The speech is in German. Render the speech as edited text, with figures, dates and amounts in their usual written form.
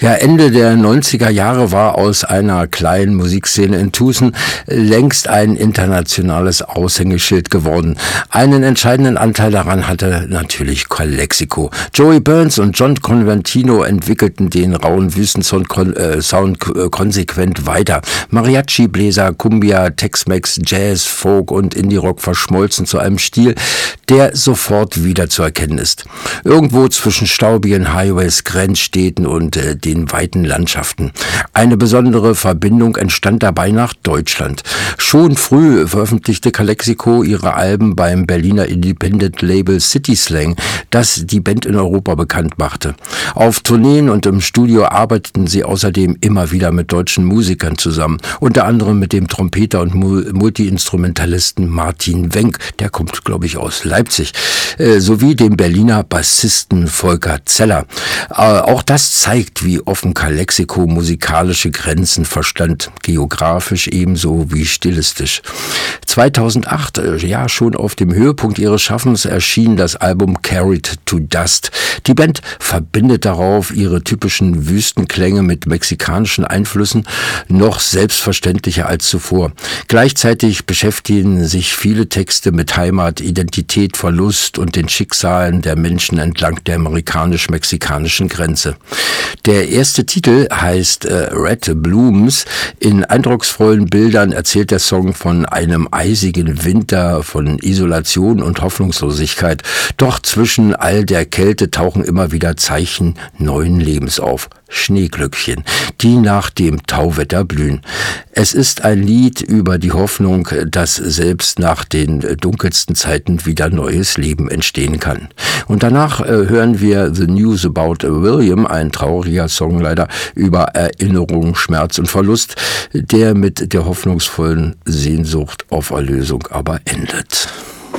Ja, Ende der 90er Jahre war aus einer kleinen Musikszene in Tucson längst ein internationales Aushängeschild geworden. Einen entscheidenden Anteil daran hatte natürlich Calexico. Joey Burns und John Convertino entwickelten den rauen Wüstensound konsequent weiter. Mariachi, Bläser, Cumbia, Tex-Mex, Jazz, Folk und Indie-Rock verschmolzen zu einem Stil, der sofort wiederzuerkennen ist. Irgendwo zwischen staubigen Highways, Grenzstädten und den weiten Landschaften. Eine besondere Verbindung entstand dabei nach Deutschland. Schon früh veröffentlichte Calexico ihre Alben beim Berliner Independent-Label City Slang, das die Band in Europa bekannt machte. Auf Tourneen und im Studio arbeiteten sie außerdem immer wieder mit deutschen Musikern zusammen, unter anderem mit dem Trompeter und Multiinstrumentalisten Martin Wenck, der kommt, glaube ich, aus Leipzig, sowie dem Berliner Bassisten Volker Zeller. Auch das zeigt, wie offen Calexico musikalische Grenzen verstand, geografisch ebenso wie stilistisch. 2008, ja schon auf dem Höhepunkt ihres Schaffens, erschien das Album Carried to Dust. Die Band verbindet darauf ihre typischen Wüstenklänge mit mexikanischen Einflüssen noch selbstverständlicher als zuvor. Gleichzeitig beschäftigen sich viele Texte mit Heimat, Identität, Verlust und den Schicksalen der Menschen entlang der amerikanisch-mexikanischen Grenze. Der erste Titel heißt Red Blooms. In eindrucksvollen Bildern erzählt der Song von einem eisigen Winter, von Isolation und Hoffnungslosigkeit. Doch zwischen all der Kälte tauchen immer wieder Zeichen neuen Lebens auf. Schneeglöckchen, die nach dem Tauwetter blühen. Es ist ein Lied über die Hoffnung, dass selbst nach den dunkelsten Zeiten wieder neues Leben entstehen kann. Und danach hören wir The News About William, ein trauriger Song leider über Erinnerung, Schmerz und Verlust, der mit der hoffnungsvollen Sehnsucht auf Erlösung aber endet.